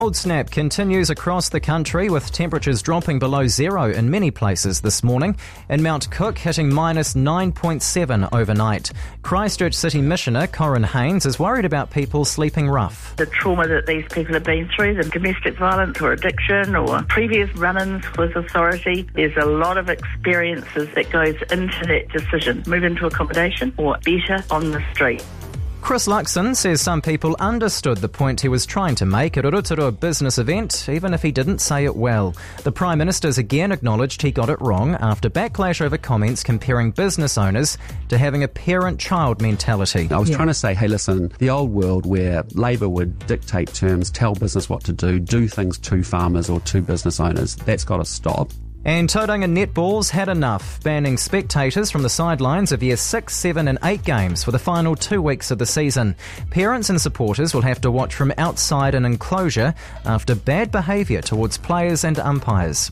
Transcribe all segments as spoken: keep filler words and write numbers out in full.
Cold snap continues across the country with temperatures dropping below zero in many places this morning. In Mount Cook hitting minus nine point seven overnight. Christchurch City Missioner Corin Haynes is worried about people sleeping rough. The trauma that these people have been through, the domestic violence or addiction or previous run-ins with authority, there's a lot of experiences that goes into that decision. Move into accommodation or better on the street. Chris Luxon says some people understood the point he was trying to make at a Rotorua business event, even if he didn't say it well. The Prime Minister's again acknowledged he got it wrong after backlash over comments comparing business owners to having a parent-child mentality. I was Yeah. trying to say, hey, listen, the old world where Labour would dictate terms, tell business what to do, do things to farmers or to business owners, that's got to stop. And Tauranga Netball's had enough, banning spectators from the sidelines of year six, seven and eight games for the final two weeks of the season. Parents and supporters will have to watch from outside an enclosure after bad behaviour towards players and umpires.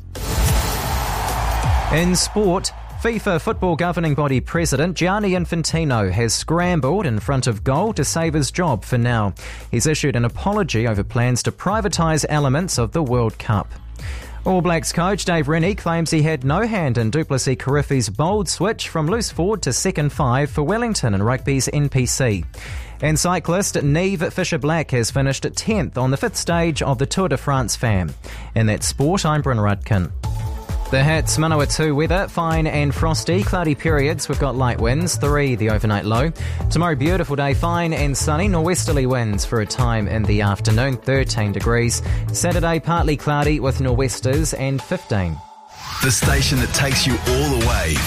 In sport, FIFA football governing body president Gianni Infantino has scrambled in front of goal to save his job for now. He's issued an apology over plans to privatise elements of the World Cup. All Blacks coach Dave Rennie claims he had no hand in Duplessis Kirifi's bold switch from loose forward to second five for Wellington in rugby's N P C. And cyclist Niamh Fisher-Black has finished tenth on the fifth stage of the Tour de France Fam. In that sport, I'm Bryn Rudkin. The Hats, Manawatu weather, fine and frosty, cloudy periods, we've got light winds, three the overnight low. Tomorrow beautiful day, fine and sunny, norwesterly winds for a time in the afternoon, thirteen degrees. Saturday partly cloudy with nor'westers and fifteen. The station that takes you all the way.